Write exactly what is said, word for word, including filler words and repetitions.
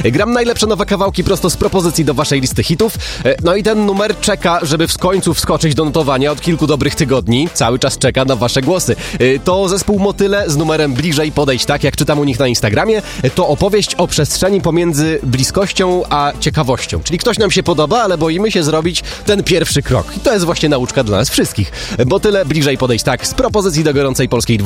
Gram najlepsze nowe kawałki prosto z propozycji do waszej listy hitów. No i ten numer czeka, żeby w końcu wskoczyć do notowania od kilku dobrych tygodni. Cały czas czeka na wasze głosy. To zespół Motyle z numerem Bliżej podejdź tak, jak czytam u nich na Instagramie. To opowieść o przestrzeni pomiędzy bliskością a ciekawością. Czyli ktoś nam się podoba, ale boimy się zrobić ten pierwszy krok. I to jest właśnie nauczka dla nas wszystkich. Motyle, Bliżej podejdź tak, z propozycji do gorącej polskiej